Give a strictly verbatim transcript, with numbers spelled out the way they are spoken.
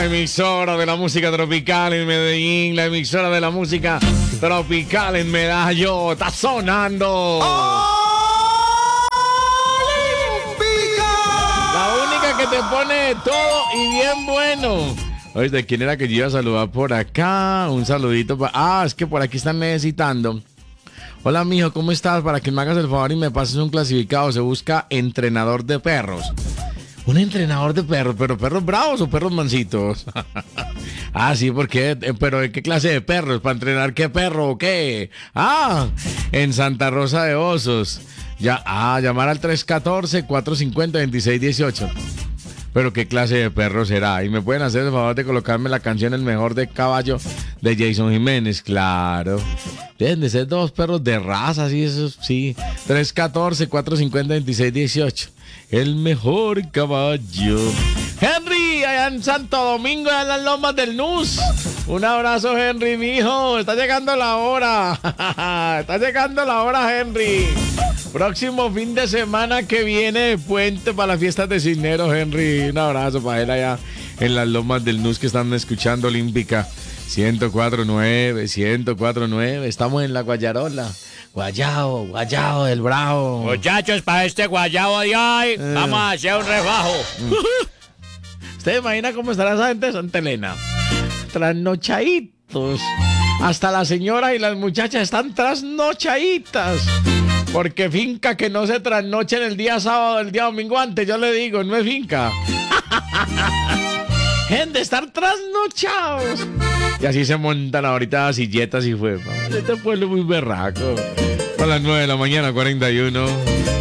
La emisora de la música tropical en Medellín, la emisora de la música tropical en Medallo, está sonando. La única que te pone todo y bien bueno. Oye, ¿de quién era que yo iba a saludar por acá? Un saludito. Pa... Ah, es que por aquí están necesitando. Hola, mijo, ¿cómo estás? Para que me hagas el favor y me pases un clasificado. Se busca entrenador de perros. Un entrenador de perros, pero perros bravos o perros mansitos. Ah, sí, porque, pero ¿de qué clase de perros? ¿Para entrenar qué perro o qué? Ah, en Santa Rosa de Osos. Ya, ah, llamar al tres uno cuatro, cuatro cinco cero, dos seis uno ocho. Pero qué clase de perro será. Y me pueden hacer el favor de colocarme la canción El Mejor de Caballo de Jason Jiménez, claro. Deben de ser dos perros de raza, sí, eso sí. tres uno cuatro, cuatro cinco cero, dos seis uno ocho. El mejor caballo. Henry, allá en Santo Domingo, allá en las lomas del Nus. Un abrazo, Henry, mijo. Está llegando la hora. Está llegando la hora, Henry. Próximo fin de semana que viene, puente para las fiestas de Cisneros, Henry. Un abrazo para él allá en las lomas del Nus que están escuchando Olímpica ciento cuatro punto nueve, ciento cuatro punto nueve. Estamos en la Guayarola. Guayao, guayao del Bravo. Muchachos, para este guayao de hoy, eh. vamos a hacer un rebajo. ¿Usted imagina cómo estará esa gente de Santa Elena? Trasnochaditos. Hasta la señora y las muchachas están trasnochaditas. Porque finca que no se trasnochen el día sábado, el día domingo antes, yo le digo, no es finca. Gente, estar trasnochados. Y así se montan ahorita las silletas y fue. Este pueblo es muy berraco. A las nueve de la mañana, cuarenta y uno.